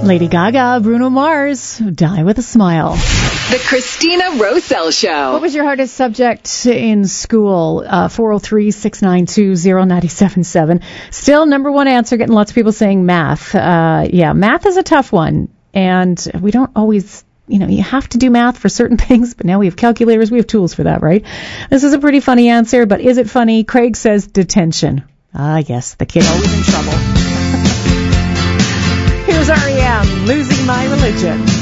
Lady Gaga, Bruno Mars, Die with a Smile. The Christina Roselle Show. What was your hardest subject in school? 403-692-0977. Still number one answer, getting lots of people saying math. Math is a tough one. And we don't always, you have to do math for certain things, but now we have calculators, we have tools for that, right? This is a pretty funny answer, but is it funny? Craig says detention. Ah, yes, the kid always in trouble. Here's R.E.M., Losing My Religion.